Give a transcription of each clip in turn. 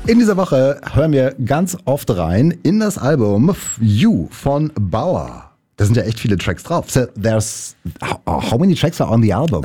In dieser Woche hören wir ganz oft rein in das Album You von Bauer. Da sind ja echt viele Tracks drauf. So there's how many tracks are on the album?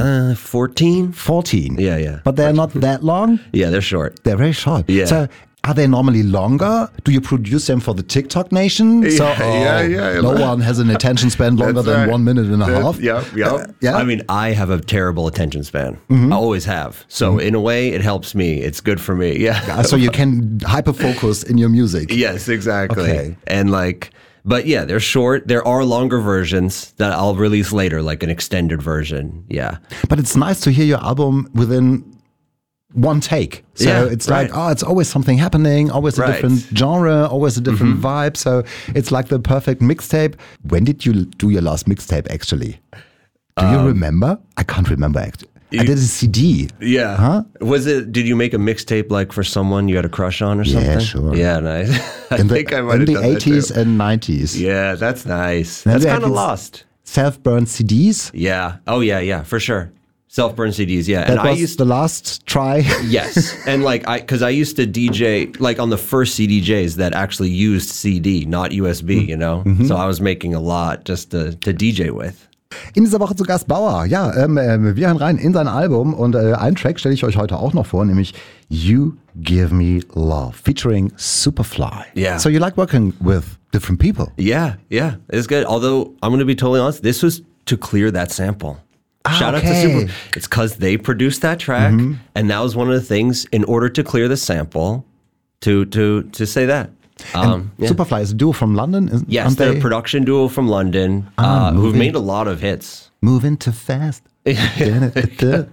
14. 14. Yeah. But they're not that long? Yeah, they're short. They're very short. Yeah. So are they normally longer? Do you produce them for the TikTok nation? So, Yeah. No one has an attention span longer than 1 minute and a half. Yeah. Yeah. I mean, I have a terrible attention span. I always have. So in a way, it helps me. It's good for me. Yeah. So you can hyper-focus in your music. Yes, exactly. Okay. And but yeah, they're short. There are longer versions that I'll release later, like an extended version. Yeah. But it's nice to hear your album within one take. So Yeah, it's like, it's always something happening, always a different genre, always a different vibe. So it's like the perfect mixtape. When did you do your last mixtape actually? Do you remember? I can't remember actually. I did a CD. Yeah. Huh? Did you make a mixtape like for someone you had a crush on or something? Yeah, sure. Yeah, nice. I think I might in have the done that 80s too. and 90s. Yeah, that's nice. And That's they had kind of these lost. Self-burned CDs. Yeah. Oh, yeah, for sure. Self-burn CDs, yeah. That And was the last try. yes. And because I used to DJ, like on the first CDJs that actually used CD, not USB, you know? So I was making a lot just to DJ with. In dieser Woche zu Gast Bauer. Ja, wir hören rein in sein Album und einen Track stelle ich euch heute auch noch vor, nämlich You Give Me Love, featuring Superfly. Yeah. So you like working with different people? Yeah, it's good. Although, I'm going to be totally honest, this was to clear that sample. Shout out to okay. Super. It's because they produced that track, and that was one of the things in order to clear the sample to say that. Yeah. Superfly is a duo from London, Yes, aren't they're they? a production duo from London who've made a lot of hits. Moving too fast. They're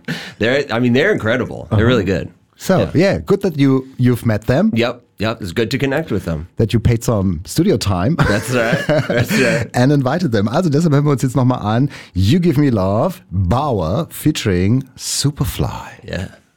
incredible. They're really good. So, yeah, good that you've met them, Yep. It's good to connect with them. that you paid some studio time. That's right. And invited them. Also deshalb hören wir uns jetzt nochmal an. You Give Me Love, Bauer featuring Superfly. Yeah.